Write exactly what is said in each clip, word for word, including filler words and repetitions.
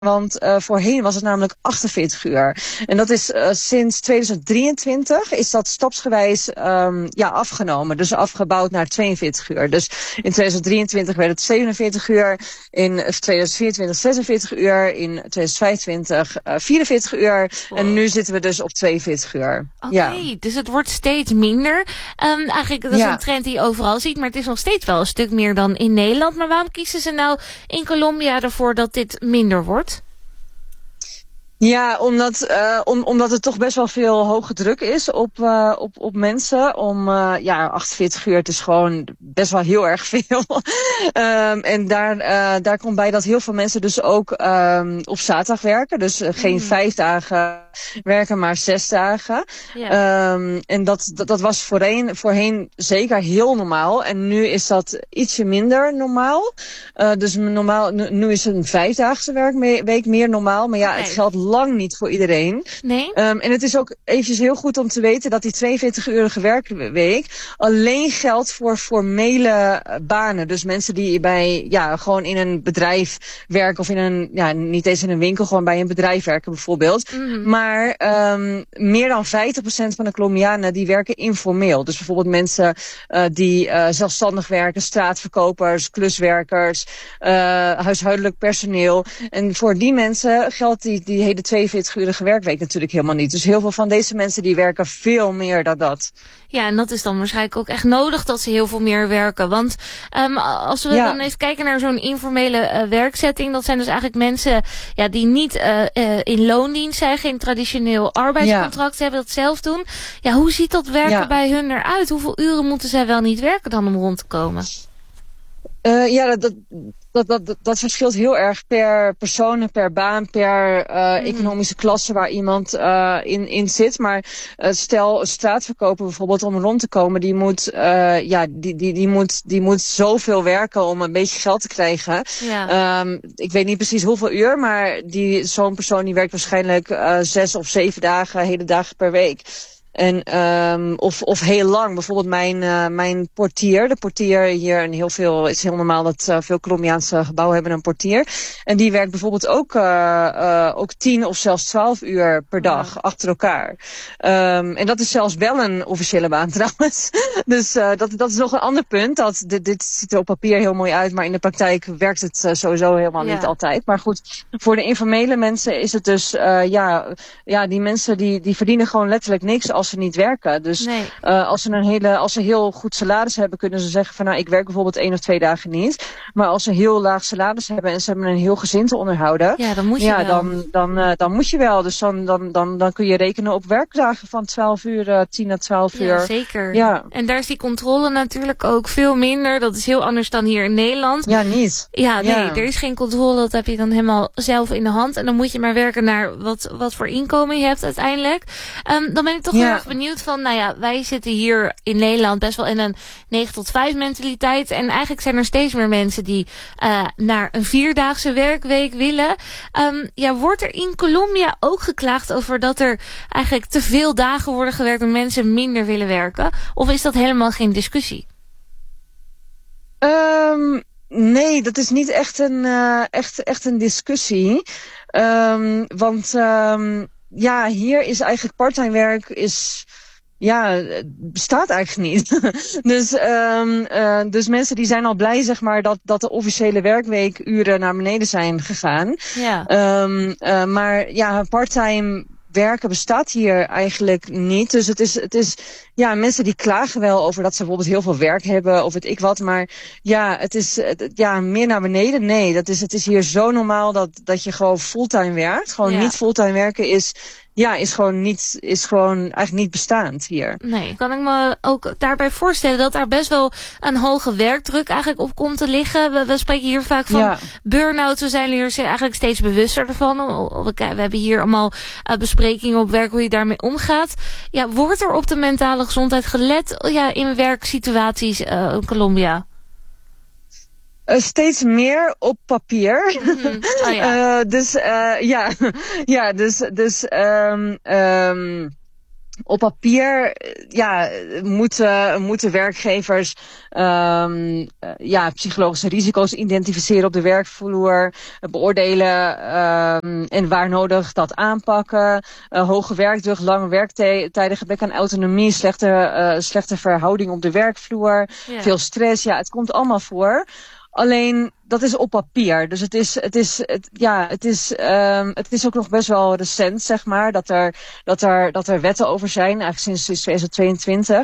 Want uh, voorheen was het namelijk achtenveertig uur. En dat is uh, sinds tweeduizend drieëntwintig is dat stapsgewijs um, ja, afgenomen. Dus afgebouwd naar tweeënveertig uur. Dus in tweeduizend drieëntwintig werd het zevenenveertig uur. In tweeduizend vierentwintig zesenveertig uur. In tweeduizend vijfentwintig uh, vierenveertig uur. Wow. En nu zitten we dus op tweeënveertig uur. Oké, okay, ja. Dus het wordt steeds minder. Um, eigenlijk dat is ja. een trend die je overal ziet. Maar het is nog steeds wel een stuk meer dan in Nederland. Maar waarom kiezen ze nou in Colombia ervoor dat dit minder wordt? Ja, omdat, uh, om, omdat het toch best wel veel hoge druk is op, uh, op, op mensen. Om, uh, ja, achtenveertig uur, het is gewoon best wel heel erg veel. um, en daar, uh, daar komt bij dat heel veel mensen dus ook um, op zaterdag werken. Dus uh, geen mm. vijf dagen werken, maar zes dagen. Yeah. Um, en dat, dat, dat was voorheen, voorheen zeker heel normaal. En nu is dat ietsje minder normaal. Uh, dus normaal, nu, nu is een vijfdaagse werkweek meer normaal. Maar ja, okay. Het geldt lang niet voor iedereen. Nee. Um, en het is ook eventjes heel goed om te weten dat die tweeënveertig-urige werkweek alleen geldt voor formele banen. Dus mensen die bij, ja, gewoon in een bedrijf werken of in een, ja, niet eens in een winkel, gewoon bij een bedrijf werken bijvoorbeeld. Mm-hmm. Maar um, meer dan vijftig procent van de Colombianen die werken informeel. Dus bijvoorbeeld mensen uh, die uh, zelfstandig werken, straatverkopers, kluswerkers, uh, huishoudelijk personeel. En voor die mensen geldt die, die hele tweeënveertig-urige werkweek natuurlijk helemaal niet. Dus heel veel van deze mensen die werken veel meer dan dat. Ja, en dat is dan waarschijnlijk ook echt nodig dat ze heel veel meer werken. Want um, als we ja. dan even kijken naar zo'n informele uh, werkzetting, dat zijn dus eigenlijk mensen ja, die niet uh, uh, in loondienst zijn, geen traditioneel arbeidscontract ja. hebben, dat zelf doen. Ja, hoe ziet dat werken ja. bij hun eruit? Hoeveel uren moeten zij wel niet werken dan om rond te komen? Uh, ja, dat, dat, dat, dat, dat verschilt heel erg per persoon, per baan, per uh, mm. economische klasse waar iemand uh, in, in zit. Maar uh, stel, een straatverkoper bijvoorbeeld om rond te komen, die moet, uh, ja, die, die, die, moet, die moet zoveel werken om een beetje geld te krijgen. Ja. Um, ik weet niet precies hoeveel uur, maar die, zo'n persoon die werkt waarschijnlijk uh, zes of zeven dagen, hele dagen per week. En, um, of, of heel lang. Bijvoorbeeld mijn, uh, mijn portier. De portier hier, en heel veel, het is heel normaal dat uh, veel Colombiaanse gebouwen hebben een portier. En die werkt bijvoorbeeld ook, uh, uh, ook tien of zelfs twaalf uur per dag ja. achter elkaar. Um, en dat is zelfs wel een officiële baan trouwens. Dus uh, dat, dat is nog een ander punt. Dat, dit, dit ziet er op papier heel mooi uit, maar in de praktijk werkt het uh, sowieso helemaal ja. niet altijd. Maar goed, voor de informele mensen is het dus, uh, ja, ja, die mensen die, die verdienen gewoon letterlijk niks als ze niet werken. Dus nee. uh, als ze een hele, als ze heel goed salaris hebben, kunnen ze zeggen van nou, ik werk bijvoorbeeld één of twee dagen niet. Maar als ze heel laag salaris hebben en ze hebben een heel gezin te onderhouden, ja, dan moet je ja, wel. Dan, dan, uh, dan moet je wel. Dus dan, dan, dan, dan kun je rekenen op werkdagen van twaalf uur, uh, tien à twaalf uur. Ja, zeker. Ja. En daar is die controle natuurlijk ook veel minder. Dat is heel anders dan hier in Nederland. Ja, niet. Ja, nee, ja. Er is geen controle. Dat heb je dan helemaal zelf in de hand. En dan moet je maar werken naar wat, wat voor inkomen je hebt uiteindelijk. Um, dan ben ik toch ja. heel erg benieuwd van, nou ja, wij zitten hier in Nederland best wel in een negen tot vijf mentaliteit. En eigenlijk zijn er steeds meer mensen die uh, naar een vierdaagse werkweek willen. Um, ja, wordt er in Colombia ook geklaagd over dat er eigenlijk te veel dagen worden gewerkt en mensen minder willen werken? Of is dat helemaal geen discussie? Um, nee, dat is niet echt een, uh, echt, echt een discussie. Um, want um, ja, hier is eigenlijk parttime werk is, ja, bestaat eigenlijk niet. dus, um, uh, dus mensen die zijn al blij, zeg maar, dat, dat de officiële werkweekuren naar beneden zijn gegaan. Ja. Um, uh, maar ja, parttime werken bestaat hier eigenlijk niet. Dus het is, het is, ja, mensen die klagen wel over dat ze bijvoorbeeld heel veel werk hebben of weet ik wat. Maar ja, het is, het, ja, meer naar beneden. Nee, dat is, het is hier zo normaal dat, dat je gewoon fulltime werkt. Gewoon ja. niet fulltime werken is, ja, is gewoon niet, is gewoon eigenlijk niet bestaand hier. Nee, kan ik me ook daarbij voorstellen dat daar best wel een hoge werkdruk eigenlijk op komt te liggen. We, we spreken hier vaak van ja. burn-out. We zijn hier eigenlijk steeds bewuster ervan. We, we hebben hier allemaal uh, besprekingen op werk hoe je daarmee omgaat. Ja, wordt er op de mentale gezondheid gelet ja, in werksituaties uh, in Colombia? Uh, steeds meer op papier. Mm-hmm. Oh, ja. uh, dus uh, ja, ja, dus, dus um, um, op papier ja, moeten, moeten werkgevers um, ja, psychologische risico's identificeren op de werkvloer, beoordelen um, en waar nodig dat aanpakken. Uh, hoge werkdruk, lange werktijden, gebrek aan autonomie, slechte, uh, slechte verhouding op de werkvloer, ja. veel stress. Ja, het komt allemaal voor. Alleen, dat is op papier. Dus het is, het is, het, ja, het is, um, het is ook nog best wel recent, zeg maar, dat er, dat er, dat er wetten over zijn, eigenlijk sinds, sinds tweeduizend tweeëntwintig.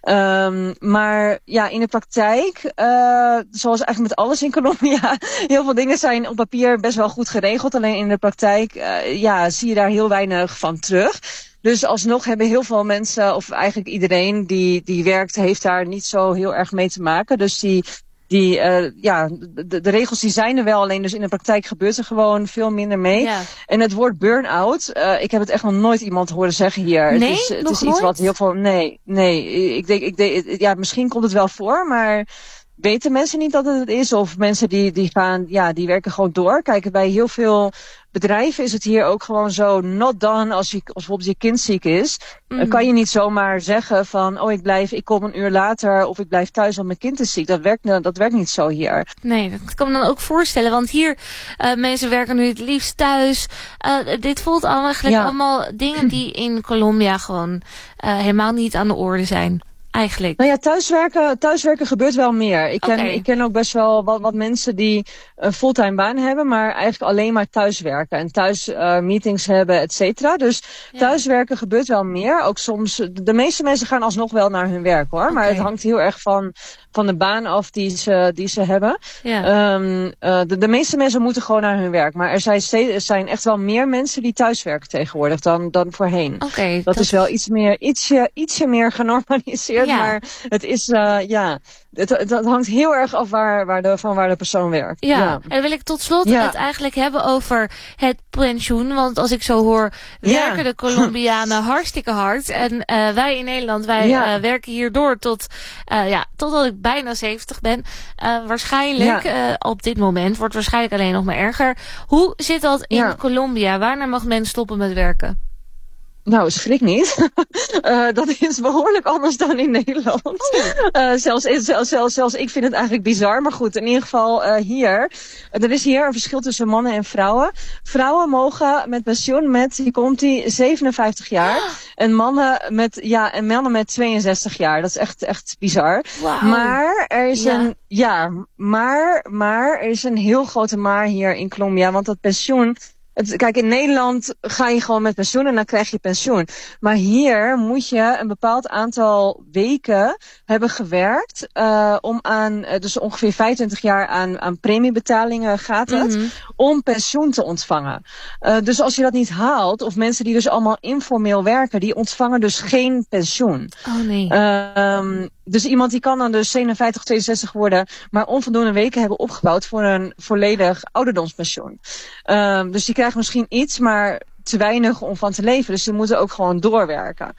Um, maar ja, in de praktijk, uh, zoals eigenlijk met alles in Colombia, heel veel dingen zijn op papier best wel goed geregeld. Alleen in de praktijk, uh, ja, zie je daar heel weinig van terug. Dus alsnog hebben heel veel mensen, of eigenlijk iedereen die, die werkt, heeft daar niet zo heel erg mee te maken. Dus die, Die, uh, ja, de, de regels die zijn er wel, alleen dus in de praktijk gebeurt er gewoon veel minder mee. Ja. En het woord burn-out, uh, ik heb het echt nog nooit iemand horen zeggen hier. Nee, het is, het nog is nooit? iets wat heel veel, nee, nee, ik denk, ik denk, ja, misschien komt het wel voor, maar weten mensen niet dat het het is? Of mensen die, die gaan, ja, die werken gewoon door. Kijk, bij heel veel bedrijven is het hier ook gewoon zo not done als, je, als bijvoorbeeld je kind ziek is. Mm. Dan kan je niet zomaar zeggen van, oh, ik blijf, ik kom een uur later of ik blijf thuis want mijn kind is ziek. Dat werkt, dat werkt niet zo hier. Nee, dat kan me dan ook voorstellen. Want hier, uh, mensen werken nu het liefst thuis. Uh, dit voelt eigenlijk ja. allemaal dingen die in Colombia gewoon uh, helemaal niet aan de orde zijn. Eigenlijk. Nou ja, thuiswerken, thuiswerken gebeurt wel meer. Ik ken, okay. ik ken ook best wel wat, wat mensen die een fulltime baan hebben, maar eigenlijk alleen maar thuiswerken. En thuis uh, meetings hebben, et cetera. Dus ja. thuiswerken gebeurt wel meer. Ook soms, de meeste mensen gaan alsnog wel naar hun werk hoor. Okay. Maar het hangt heel erg van, van de baan af die ze, die ze hebben. Ja. Um, uh, de, de meeste mensen moeten gewoon naar hun werk. Maar er zijn, steeds, er zijn echt wel meer mensen die thuiswerken tegenwoordig dan, dan voorheen. Okay, dat, dat is wel iets meer, ietsje, ietsje meer genormaliseerd. Ja. Maar het is, uh, ja, het, het, het hangt heel erg af waar, waar de, van waar de persoon werkt. Ja, ja. En dan wil ik tot slot ja. het eigenlijk hebben over het pensioen. Want als ik zo hoor, werken ja. de Colombianen hartstikke hard. En uh, wij in Nederland, wij ja. uh, werken hier door tot, uh, ja, totdat ik bijna zeventig ben. Uh, waarschijnlijk, ja. uh, op dit moment, wordt waarschijnlijk alleen nog maar erger. Hoe zit dat in ja. Colombia? Wanneer mag men stoppen met werken? Nou, schrik niet. uh, dat is behoorlijk anders dan in Nederland. Uh, zelfs, zelfs, zelfs, zelfs ik vind het eigenlijk bizar. Maar goed, in ieder geval uh, hier. Uh, er is hier een verschil tussen mannen en vrouwen. Vrouwen mogen met pensioen met, hier komt ie, zevenenvijftig jaar. En mannen met, ja, en mannen met tweeënzestig jaar. Dat is echt, echt bizar. Wow. Maar er is ja. een, ja, maar, maar er is een heel grote maar hier in Colombia. Want dat pensioen, het, kijk, in Nederland ga je gewoon met pensioen en dan krijg je pensioen. Maar hier moet je een bepaald aantal weken hebben gewerkt uh, om aan, uh, dus ongeveer vijfentwintig jaar aan, aan premiebetalingen gaat het, mm-hmm. om pensioen te ontvangen. Uh, dus als je dat niet haalt, of mensen die dus allemaal informeel werken, die ontvangen dus geen pensioen. Oh nee. Uh, um, dus iemand die kan dan dus zevenenvijftig, tweeënzestig worden, maar onvoldoende weken hebben opgebouwd voor een volledig ouderdomspensioen. Uh, dus die krijgen misschien iets, maar te weinig om van te leven. Dus ze moeten ook gewoon doorwerken.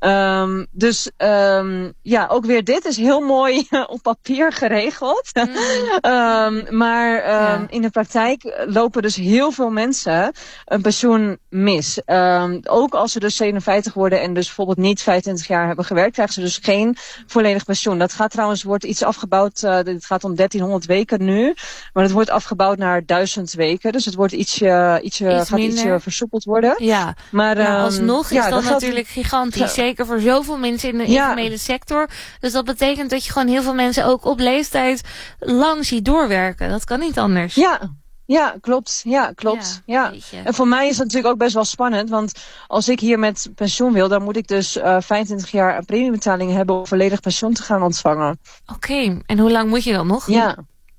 Um, dus um, ja, ook weer dit is heel mooi op papier geregeld. Mm. um, maar um, ja. in de praktijk lopen dus heel veel mensen een pensioen mis. Um, ook als ze dus zevenenvijftig worden en dus bijvoorbeeld niet vijfentwintig jaar hebben gewerkt, krijgen ze dus geen volledig pensioen. Dat gaat trouwens, wordt iets afgebouwd, uh, het gaat om dertienhonderd weken nu, maar het wordt afgebouwd naar duizend weken. Dus het wordt ietsje, ietsje, Iets gaat ietsje versoepeld worden. Ja, maar um, ja, alsnog is ja, dat, dat natuurlijk gaat gigantisch. Ja. Zeker voor zoveel mensen in de ja. informele sector. Dus dat betekent dat je gewoon heel veel mensen ook op leeftijd lang ziet doorwerken. Dat kan niet anders. Ja. Ja, klopt. Ja, klopt. Ja, ja. En voor mij is dat natuurlijk ook best wel spannend. Want als ik hier met pensioen wil, dan moet ik dus uh, vijfentwintig jaar aan premiebetalingen hebben om volledig pensioen te gaan ontvangen. Oké, okay. En hoe lang moet je dan nog? Ja.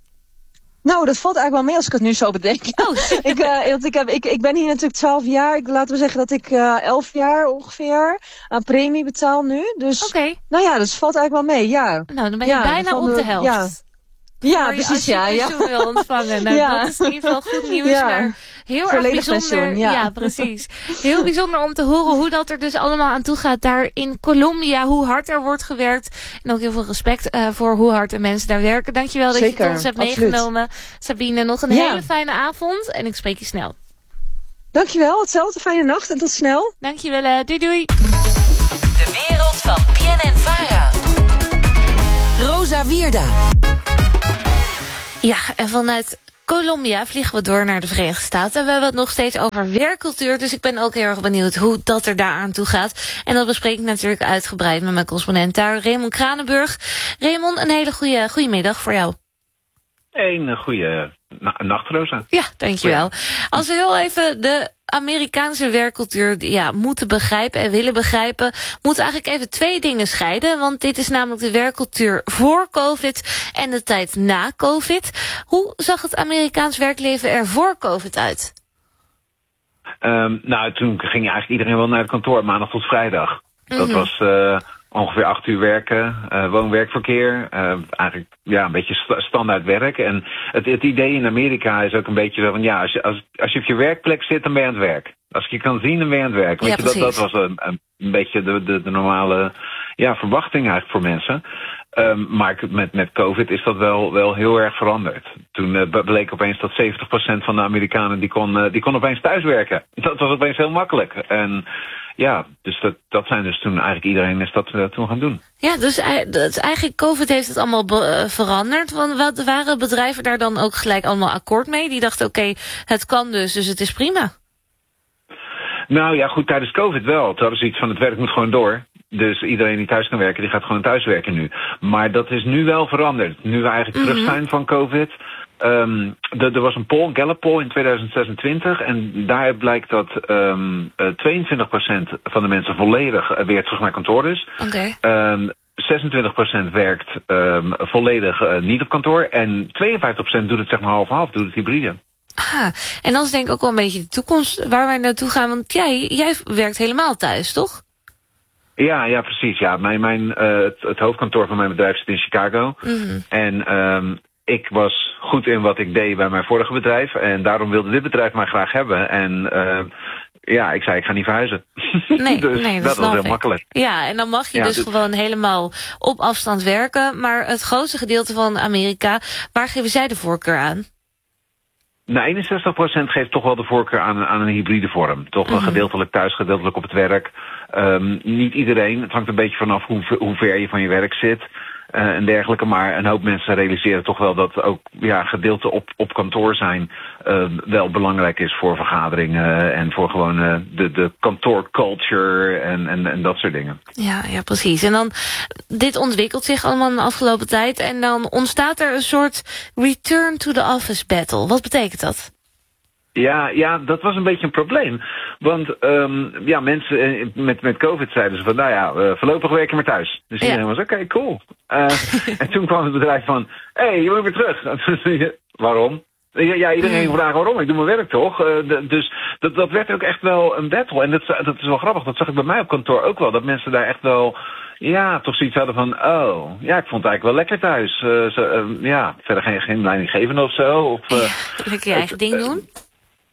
Nou, dat valt eigenlijk wel mee als ik het nu zo bedenk. Oh. ik, uh, ik, heb, ik, ik ben hier natuurlijk twaalf jaar. Ik, laten we zeggen dat ik uh, elf jaar ongeveer aan premie betaal nu. Dus, okay. nou ja, dat valt eigenlijk wel mee, ja. Nou, dan ben je ja, bijna op de, de helft. Ja. Ja, precies, als je ja. ja. pensioen wil ontvangen. Nou, ja. Dat is in ieder geval goed nieuws. Ja. Maar heel Volledig erg bijzonder. Pensioen, ja. ja, precies. Heel bijzonder om te horen hoe dat er dus allemaal aan toe gaat daar in Colombia. Hoe hard er wordt gewerkt. En ook heel veel respect uh, voor hoe hard de mensen daar werken. Dankjewel dat Zeker, je het ons hebt absoluut. meegenomen. Sabine, nog een ja. hele fijne avond. En ik spreek je snel. Dankjewel. Hetzelfde. Fijne nacht en tot snel. Dankjewel. Doei doei. van B N N-Vara. Rosa Wierda. Ja, en vanuit Colombia vliegen we door naar de Verenigde Staten. We hebben het nog steeds over werkcultuur, dus ik ben ook heel erg benieuwd hoe dat er daar aan toe gaat. En dat bespreek ik natuurlijk uitgebreid met mijn correspondent daar, Raymond Kranenburg. Raymond, een hele goede, goede middag voor jou. Een goede na- nacht, Rosa. Ja, dankjewel. Als we heel even de Amerikaanse werkcultuur ja, moeten begrijpen en willen begrijpen, moeten we eigenlijk even twee dingen scheiden. Want dit is namelijk de werkcultuur voor COVID en de tijd na COVID. Hoe zag het Amerikaans werkleven er voor COVID uit? Um, nou, toen ging eigenlijk iedereen wel naar het kantoor, maandag tot vrijdag. Mm-hmm. Dat was uh, ongeveer acht uur werken, uh, woon-werkverkeer. Uh, eigenlijk ja, een beetje st- standaard werk. En het, het idee in Amerika is ook een beetje zo van, ja, als je, als, als je op je werkplek zit, dan ben je aan het werk. Als ik je kan zien, dan ben je aan het werk. Weet Ja, je, dat, dat precies. was een, een, een beetje de, de, de normale ja, verwachting eigenlijk voor mensen. Um, maar met, met COVID is dat wel, wel heel erg veranderd. Toen uh, bleek opeens dat zeventig procent van de Amerikanen die kon, uh, die kon opeens thuiswerken. Dat was opeens heel makkelijk. En ja, dus dat, dat zijn dus toen eigenlijk iedereen is dat uh, toen gaan doen. Ja, dus, ei- dus eigenlijk COVID heeft het allemaal be- uh, veranderd. Want wat waren bedrijven daar dan ook gelijk allemaal akkoord mee? Die dachten, oké, okay, het kan dus, dus het is prima. Nou ja, goed, tijdens COVID wel. Toen hadden ze iets van het werk moet gewoon door. Dus iedereen die thuis kan werken, die gaat gewoon thuiswerken nu. Maar dat is nu wel veranderd. Nu we eigenlijk Mm-hmm. terug zijn van COVID. Um, er, er was een poll, Gallup poll in tweeduizend zesentwintig. En daaruit blijkt dat um, uh, tweeëntwintig procent van de mensen volledig uh, weer terug naar kantoor is. Oké. Okay. Um, zesentwintig procent werkt um, volledig uh, niet op kantoor. En tweeënvijftig procent doet het zeg maar half-half, doet het hybride. Ah, en dat is denk ik ook wel een beetje de toekomst waar wij naartoe gaan. Want jij, jij werkt helemaal thuis, toch? Ja, ja, precies. Ja. Mijn, mijn, uh, het, het hoofdkantoor van mijn bedrijf zit in Chicago. Mm-hmm. En um, ik was goed in wat ik deed bij mijn vorige bedrijf. En daarom wilde dit bedrijf mij graag hebben. En uh, ja, ik zei ik ga niet verhuizen. Nee, dus nee, dat, dat was heel ik. makkelijk. Ja, en dan mag je Ja, dus dus gewoon helemaal op afstand werken. Maar het grootste gedeelte van Amerika, waar geven zij de voorkeur aan? Nou, eenenzestig procent geeft toch wel de voorkeur aan, aan een hybride vorm. Toch wel Mm-hmm. gedeeltelijk thuis, gedeeltelijk op het werk. Um, niet iedereen. Het hangt een beetje vanaf hoe, hoe ver je van je werk zit. Uh, en dergelijke. Maar een hoop mensen realiseren toch wel dat ook ja, gedeelte op, op kantoor zijn uh, wel belangrijk is voor vergaderingen en voor gewoon uh, de, de kantoorculture en, en, en dat soort dingen. Ja, ja, precies. En dan, dit ontwikkelt zich allemaal in de afgelopen tijd. En dan ontstaat er een soort return to the office battle. Wat betekent dat? Ja, ja, dat was een beetje een probleem. Want um, ja, mensen met, met COVID zeiden ze van, nou ja, uh, voorlopig werken maar thuis. Dus iedereen ja. was, oké, okay, cool. Uh, en toen kwam het bedrijf van, hé, hey, je moet weer terug. Waarom? Ja, ja, iedereen ging vragen waarom. Ik doe mijn werk toch? Uh, de, dus dat, dat werd ook echt wel een battle. En dat, dat is wel grappig. Dat zag ik bij mij op kantoor ook wel. Dat mensen daar echt wel, ja, toch zoiets hadden van, oh, ja, ik vond het eigenlijk wel lekker thuis. Uh, zo, uh, ja, verder geen, geen leidinggevende of zo. Of, uh, ja, lekker je eigen ding doen. Uh,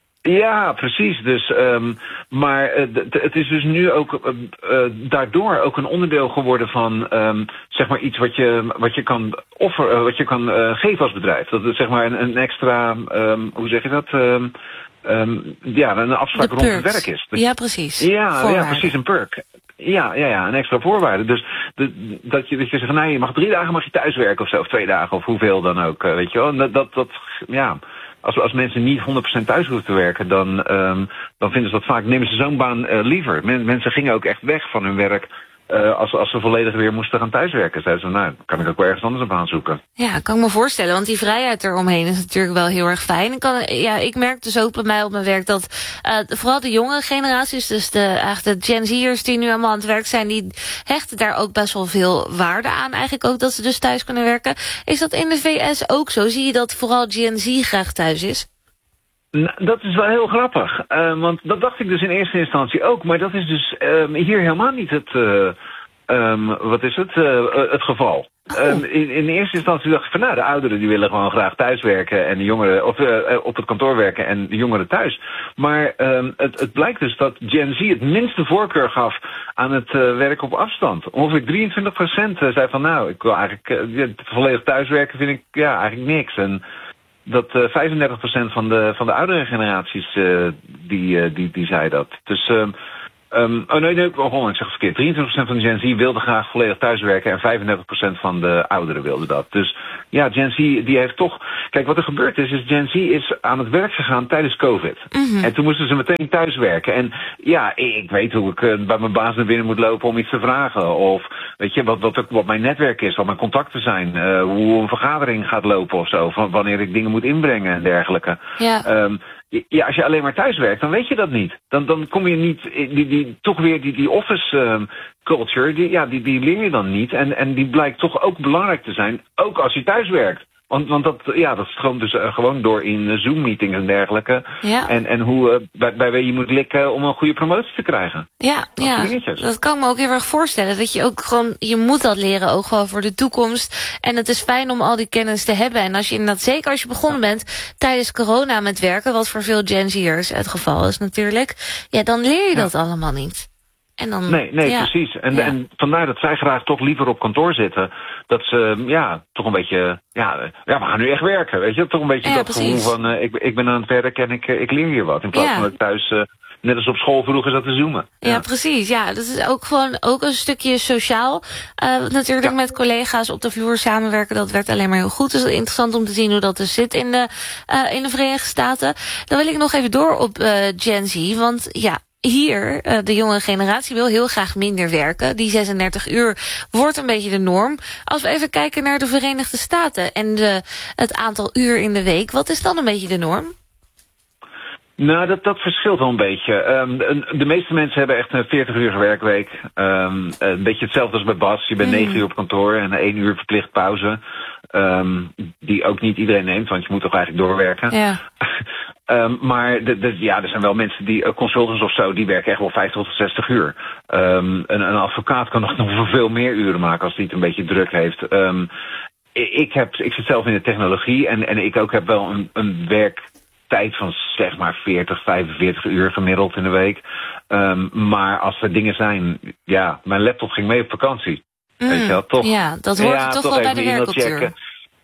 Ja, precies. Dus, um, maar uh, d- d- het is dus nu ook uh, uh, daardoor ook een onderdeel geworden van um, zeg maar iets wat je wat je kan offer, uh, wat je kan uh, geven als bedrijf. Dat is zeg maar een, een extra, um, hoe zeg je dat? Um, um, ja, een afspraak rond het werk is. Ja, precies. Ja, ja, precies, een perk. Ja, ja, ja, een extra voorwaarde. Dus de, dat je dat je zegt, nou, je mag drie dagen mag je thuiswerken of zo, of twee dagen of hoeveel dan ook, uh, weet je wel. En dat dat, dat ja. Als, als mensen niet honderd procent thuis hoeven te werken, dan, um, dan vinden ze dat vaak, nemen ze zo'n baan uh, liever. Men, mensen gingen ook echt weg van hun werk uh, als, als ze volledig weer moesten gaan thuiswerken. Zeiden ze, nou, kan ik ook wel ergens anders een baan zoeken. Ja, kan ik me voorstellen, want die vrijheid eromheen is natuurlijk wel heel erg fijn. Ik, kan, ja, ik merk dus ook bij mij op mijn werk dat uh, vooral de jongere generaties, dus de, eigenlijk de Gen Z'ers die nu allemaal aan het werk zijn, die hechten daar ook best wel veel waarde aan. Eigenlijk ook dat ze dus thuis kunnen werken. Is dat in de V S ook zo? Zie je dat vooral Gen Z graag thuis is? Nou, dat is wel heel grappig. Uh, want dat dacht ik dus in eerste instantie ook. Maar dat is dus um, hier helemaal niet het, uh, um, wat is het, uh, het geval. Oh. Um, in, in eerste instantie dacht ik van, nou, de ouderen die willen gewoon graag thuiswerken en de jongeren of, uh, op het kantoor werken en de jongeren thuis. Maar um, het, het blijkt dus dat Gen Z het minste voorkeur gaf aan het uh, werken op afstand. Ongeveer drieëntwintig procent zei van, nou, ik wil eigenlijk uh, volledig thuiswerken vind ik ja eigenlijk niks. En dat uh, vijfendertig procent van de, van de oudere generaties, uh, die, uh, die, die zei dat. Dus uh, Um, oh nee, nee, oh, ik zeg verkeerd. drieëntwintig procent van de Gen Z wilde graag volledig thuiswerken en vijfendertig procent van de ouderen wilde dat. Dus ja, Gen Z die heeft toch... Kijk, wat er gebeurd is, is Gen Z is aan het werk gegaan tijdens COVID. Mm-hmm. En toen moesten ze meteen thuiswerken. En ja, ik weet hoe ik uh, bij mijn baas naar binnen moet lopen om iets te vragen. Of weet je, wat, wat, wat mijn netwerk is, wat mijn contacten zijn. Uh, hoe een vergadering gaat lopen of zo. Van wanneer ik dingen moet inbrengen en dergelijke. Ja. Um, Ja, als je alleen maar thuis werkt, dan weet je dat niet. Dan, dan kom je niet, die, die, toch weer die, die office um, culture, die, ja, die, die leer je dan niet. En, en die blijkt toch ook belangrijk te zijn, ook als je thuis werkt. Want, want dat, ja, dat stroomt dus uh, gewoon door in uh, Zoom-meetings en dergelijke. Ja. En, en hoe, uh, bij, bij wie je moet likken om een goede promotie te krijgen. Ja, ja, dat kan ik me ook heel erg voorstellen. Dat je ook gewoon, je moet dat leren ook gewoon voor de toekomst. En het is fijn om al die kennis te hebben. En als je inderdaad, zeker als je begonnen bent tijdens corona met werken, wat voor veel Gen Z'ers het geval is natuurlijk, ja, dan leer je dat ja. allemaal niet. En dan, nee, nee, ja. precies. En, ja. en vandaar dat zij graag toch liever op kantoor zitten. Dat ze, ja, toch een beetje, ja, ja we gaan nu echt werken, weet je. Toch een beetje ja, dat precies. gevoel van, uh, ik, ik ben aan het werk en ik, ik leer hier wat. In plaats ja. van dat ik thuis, uh, net als op school vroeger zat te zoomen. Ja, ja, precies. Ja, dat is ook gewoon ook een stukje sociaal. Uh, natuurlijk ja. met collega's op de vloer samenwerken, dat werkt alleen maar heel goed. Dus het is interessant om te zien hoe dat dus zit in de, uh, in de Verenigde Staten. Dan wil ik nog even door op uh, Gen Z, want ja, hier, de jonge generatie wil heel graag minder werken. Die zesendertig uur wordt een beetje de norm. Als we even kijken naar de Verenigde Staten en de, het aantal uur in de week, wat is dan een beetje de norm? Nou, dat, dat verschilt wel een beetje. Um, de meeste mensen hebben echt een veertig uur werkweek. Um, een beetje hetzelfde als bij Bas. Je bent negen mm. uur op kantoor en één uur verplicht pauze. Um, die ook niet iedereen neemt, want je moet toch eigenlijk doorwerken. Ja. Um, maar de, de, ja, er zijn wel mensen die, uh, consultants of zo, die werken echt wel vijftig tot zestig uur. Um, een, een advocaat kan nog, nog veel meer uren maken als hij het een beetje druk heeft. Um, ik, heb, ik zit zelf in de technologie en, en ik ook heb wel een, een werktijd van zeg maar veertig, vijfenveertig uur gemiddeld in de week. Um, maar als er dingen zijn, ja, mijn laptop ging mee op vakantie. Mm, Weet je wel, toch? Ja, dat hoort ja, toch, toch wel bij de werkcultuur. Checken.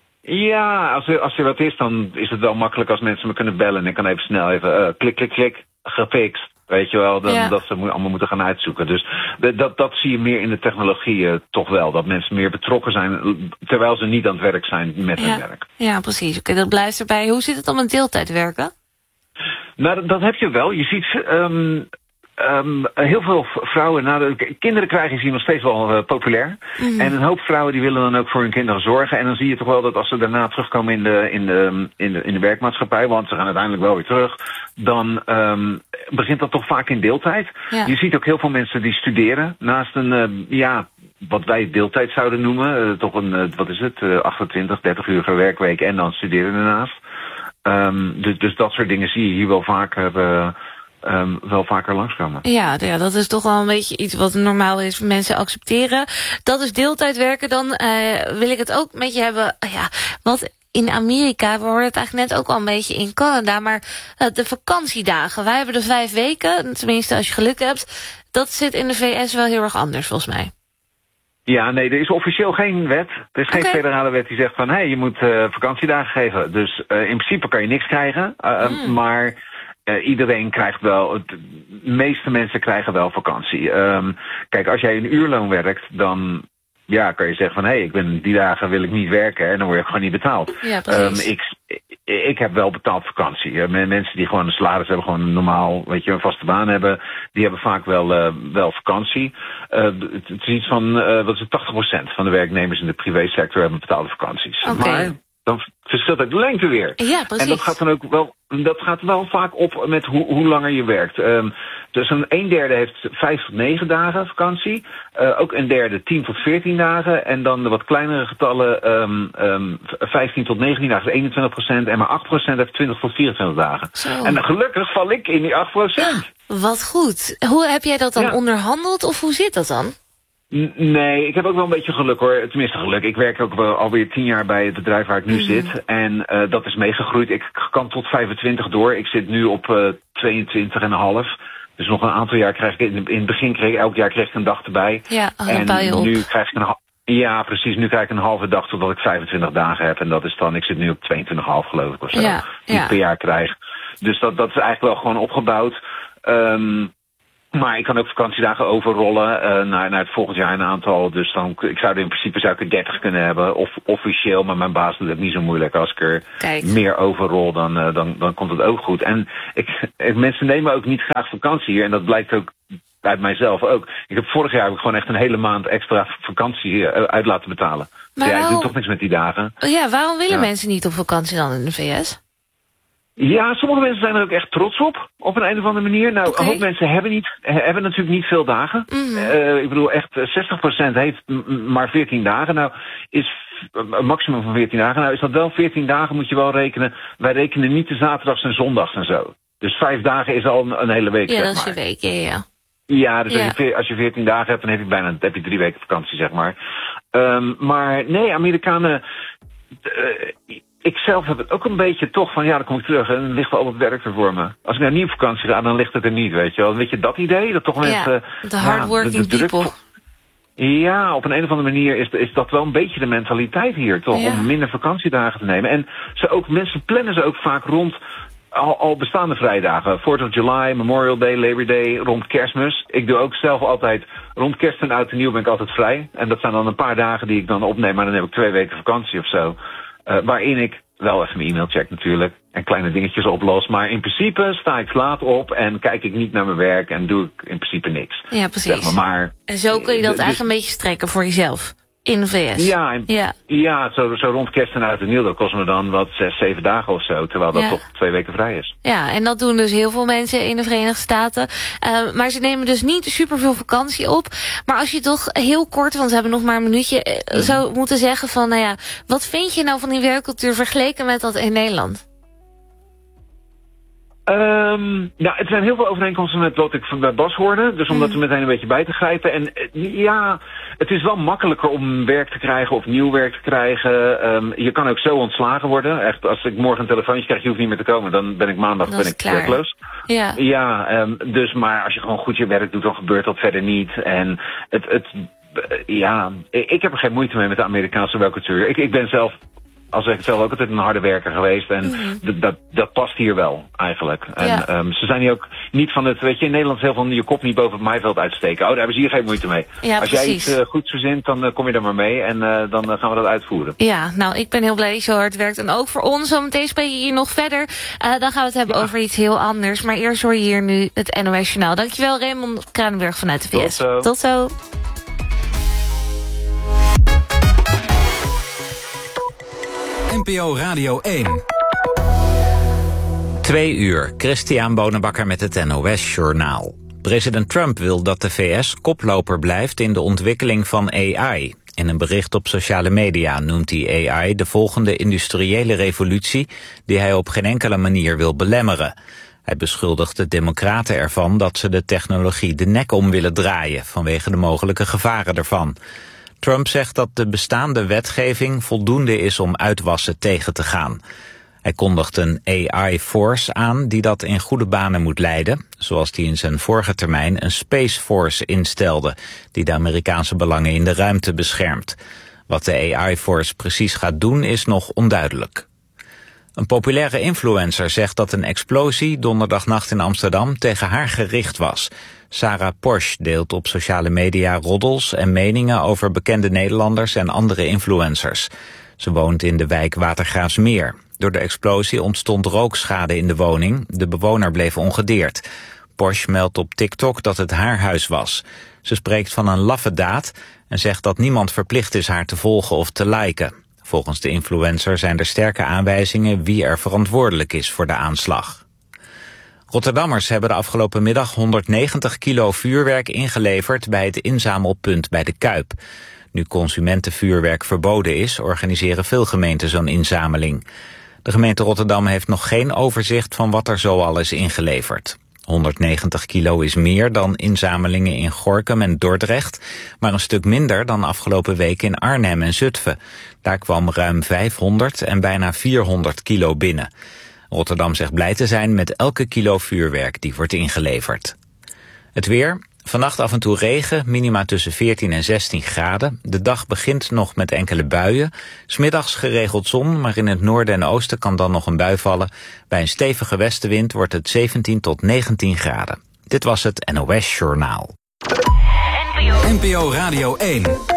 Ja, als er, als er wat is, dan is het wel makkelijk als mensen me kunnen bellen. En ik kan even snel even uh, klik, klik, klik, gefixt. Weet je wel, dan, ja. dat ze mo- allemaal moeten gaan uitzoeken. Dus de, dat, dat zie je meer in de technologie uh, toch wel. Dat mensen meer betrokken zijn, terwijl ze niet aan het werk zijn met ja. hun werk. Ja, precies. Oké, dat blijft erbij. Hoe zit het om een deeltijd werken? Nou, dat, dat heb je wel. Je ziet... Um, Um, heel veel vrouwen, nou, de kinderen krijgen is hier nog steeds wel uh, populair. Mm. En een hoop vrouwen die willen dan ook voor hun kinderen zorgen. En dan zie je toch wel dat als ze daarna terugkomen in de, in de, in de, in de werkmaatschappij, want ze gaan uiteindelijk wel weer terug, dan um, begint dat toch vaak in deeltijd. Ja. Je ziet ook heel veel mensen die studeren naast een, uh, ja, wat wij deeltijd zouden noemen. Uh, toch een, uh, wat is het, uh, achtentwintig, dertig uur per werkweek en dan studeren daarnaast. Um, dus, dus dat soort dingen zie je hier wel vaker... Uh, Um, wel vaker langskomen. Ja, ja, dat is toch wel een beetje iets wat normaal is. Mensen accepteren. Dat is deeltijd werken. Dan uh, wil ik het ook met je hebben. Ja, wat in Amerika, we hoorden het eigenlijk net ook al een beetje in Canada. Maar uh, de vakantiedagen. Wij hebben de vijf weken. Tenminste, als je geluk hebt. Dat zit in de V S wel heel erg anders, volgens mij. Ja, nee, er is officieel geen wet. Er is geen okay. federale wet die zegt van, hé, hey, je moet uh, vakantiedagen geven. Dus uh, in principe kan je niks krijgen. Uh, mm. Maar... Uh, iedereen krijgt wel, de meeste mensen krijgen wel vakantie. Um, kijk, als jij een uurloon werkt, dan ja, kan je zeggen van, hé, hey, ik ben die dagen wil ik niet werken en dan word je gewoon niet betaald. Ja, precies. Um, ik, ik heb wel betaald vakantie. Uh, mensen die gewoon een salaris hebben, gewoon normaal, weet je, een vaste baan hebben, die hebben vaak wel, uh, wel vakantie. Uh, het, het is iets van, uh, wat is het, tachtig procent van de werknemers in de privésector hebben betaalde vakanties. Okay. Maar dan verschilt het de lengte weer. Ja, precies. En dat gaat dan ook wel, dat gaat wel vaak op met hoe, hoe langer je werkt. Um, dus een, een derde heeft vijf tot negen dagen vakantie. Uh, ook een derde tien tot veertien dagen. En dan de wat kleinere getallen, um, um, vijftien tot negentien dagen is eenentwintig procent. En maar acht procent heeft twintig tot vierentwintig dagen. Zo. En gelukkig val ik in die acht procent. Ja, wat goed. Hoe heb jij dat dan ja. onderhandeld of hoe zit dat dan? Nee, ik heb ook wel een beetje geluk hoor. Tenminste geluk. Ik werk ook wel alweer tien jaar bij het bedrijf waar ik nu mm. zit. En uh, dat is meegegroeid. Ik kan tot vijfentwintig door. Ik zit nu op uh, tweeëntwintig komma vijf. Dus nog een aantal jaar krijg ik... In, in het begin kreeg ik elk jaar kreeg ik een dag erbij. Ja, oh, en bouw je op. nu krijg ik een... Ja, precies. Nu krijg ik een halve dag totdat ik vijfentwintig dagen heb. En dat is dan... Ik zit nu op tweeëntwintig komma vijf geloof ik of zo. Ja, die ja. ik per jaar krijg. Dus dat, dat is eigenlijk wel gewoon opgebouwd. Um, Maar ik kan ook vakantiedagen overrollen uh, naar, naar het volgend jaar een aantal. Dus dan, ik zou er in principe zou ik er dertig kunnen hebben. Of officieel, maar mijn baas doet het niet zo moeilijk. Als ik er Kijk. meer overrol, dan, uh, dan, dan komt het ook goed. En ik, ik, mensen nemen ook niet graag vakantie hier. En dat blijkt ook uit mijzelf ook. Ik heb vorig jaar heb ik gewoon echt een hele maand extra vakantie uh, uit laten betalen. Maar ja, waarom... ik doe toch niks met die dagen. Ja, waarom willen ja. mensen niet op vakantie dan in de V S? Ja, sommige mensen zijn er ook echt trots op, op een, een of andere manier. Nou, okay. Een hoop mensen hebben, niet, hebben natuurlijk niet veel dagen. Mm-hmm. Uh, ik bedoel, echt zestig procent heeft m- maar veertien dagen. Nou, is een maximum van veertien dagen. Nou, is dat wel veertien dagen, moet je wel rekenen. Wij rekenen niet de zaterdags en zondags en zo. Dus vijf dagen is al een, een hele week, ja, zeg dat is maar. je week, ja, ja. Ja, dus ja. Als, je, als je veertien dagen hebt, dan heb je bijna dan heb je drie weken vakantie, zeg maar. Um, maar nee, Amerikanen... Uh, Ik zelf heb het ook een beetje toch van, ja, dan kom ik terug en dan ligt al het werk er voor me. Als ik naar niet op vakantie ga, dan ligt het er niet, weet je wel. Weet je dat idee? Dat toch mensen... Ja, de hardworking ja, de, de people. Ja, op een, een of andere manier is, is dat wel een beetje de mentaliteit hier, toch? Ja. Om minder vakantiedagen te nemen. En ze ook, mensen plannen ze ook vaak rond al, al bestaande vrijdagen. fourth of July, Memorial Day, Labor Day, rond Kerstmis. Ik doe ook zelf altijd, rond Kerst en Oud en Nieuw ben ik altijd vrij. En dat zijn dan een paar dagen die ik dan opneem, maar dan heb ik twee weken vakantie of zo. Uh, waarin ik wel even mijn e-mail check natuurlijk en kleine dingetjes oplos. Maar in principe sta ik laat op en kijk ik niet naar mijn werk en doe ik in principe niks. Ja, precies. Zeg maar, maar, en zo kun je dat dus, eigenlijk een beetje strekken voor jezelf in de V S. Ja, en, ja. ja zo, zo rond Kerst en Oud en Nieuw, dat kost me dan wat zes, zeven dagen of zo. Terwijl dat ja. toch twee weken vrij is. Ja, en dat doen dus heel veel mensen in de Verenigde Staten. Uh, maar ze nemen dus niet superveel vakantie op. Maar als je toch heel kort, want we hebben nog maar een minuutje, uh, mm-hmm. zou moeten zeggen van, nou ja, wat vind je nou van die werkcultuur vergeleken met dat in Nederland? Um, ja, het zijn heel veel overeenkomsten met wat ik van bij Bas hoorde. Dus om dat er meteen een beetje bij te grijpen. En ja, het is wel makkelijker om werk te krijgen of nieuw werk te krijgen. Um, je kan ook zo ontslagen worden. Echt, als ik morgen een telefoontje krijg, je hoeft niet meer te komen. Dan ben ik maandag ben ik werkloos. Ja, ja um, dus maar als je gewoon goed je werk doet, dan gebeurt dat verder niet. En het, het ja, ik heb er geen moeite mee met de Amerikaanse werkcultuur. Ik, ik ben zelf... Als ik zelf ook altijd een harde werker geweest. En mm-hmm. d- dat, dat past hier wel, eigenlijk. En ja. um, ze zijn hier ook niet van het... Weet je, in Nederland is heel van je kop niet boven het maaiveld uitsteken. Oh, daar hebben ze hier geen moeite mee. Ja, Als precies. jij iets uh, goeds verzint, dan uh, kom je er maar mee. En uh, dan uh, gaan we dat uitvoeren. Ja, nou, ik ben heel blij dat je zo hard werkt. En ook voor ons. Zometeen spreek je hier nog verder. Uh, dan gaan we het hebben ja. over iets heel anders. Maar eerst hoor je hier nu het N O S Journaal. Dankjewel, Raymond Kranenburg vanuit de V S. Tot zo. Tot zo. N P O Radio één. Twee uur, Christian Bonenbakker met het N O S Journaal. President Trump wil dat de V S koploper blijft in de ontwikkeling van A I. In een bericht op sociale media noemt hij A I de volgende industriële revolutie die hij op geen enkele manier wil belemmeren. Hij beschuldigt de democraten ervan dat ze de technologie de nek om willen draaien vanwege de mogelijke gevaren ervan. Trump zegt dat de bestaande wetgeving voldoende is om uitwassen tegen te gaan. Hij kondigt een A I-force aan die dat in goede banen moet leiden, zoals hij in zijn vorige termijn een Space Force instelde, die de Amerikaanse belangen in de ruimte beschermt. Wat de A I-force precies gaat doen is nog onduidelijk. Een populaire influencer zegt dat een explosie donderdagnacht in Amsterdam tegen haar gericht was. Sarah Posch deelt op sociale media roddels en meningen over bekende Nederlanders en andere influencers. Ze woont in de wijk Watergraafsmeer. Door de explosie ontstond rookschade in de woning. De bewoner bleef ongedeerd. Posch meldt op TikTok dat het haar huis was. Ze spreekt van een laffe daad en zegt dat niemand verplicht is haar te volgen of te liken. Volgens de influencer zijn er sterke aanwijzingen wie er verantwoordelijk is voor de aanslag. Rotterdammers hebben de afgelopen middag honderdnegentig kilo vuurwerk ingeleverd bij het inzamelpunt bij de Kuip. Nu consumentenvuurwerk verboden is, organiseren veel gemeenten zo'n inzameling. De gemeente Rotterdam heeft nog geen overzicht van wat er zoal is ingeleverd. honderdnegentig kilo is meer dan inzamelingen in Gorinchem en Dordrecht, maar een stuk minder dan afgelopen week in Arnhem en Zutphen. Daar kwam ruim vijfhonderd en bijna vierhonderd kilo binnen. Rotterdam zegt blij te zijn met elke kilo vuurwerk die wordt ingeleverd. Het weer. Vannacht af en toe regen, minima tussen veertien en zestien graden. De dag begint nog met enkele buien. 'S Middags geregeld zon, maar in het noorden en oosten kan dan nog een bui vallen. Bij een stevige westenwind wordt het zeventien tot negentien graden. Dit was het N O S Journaal. N P O Radio één.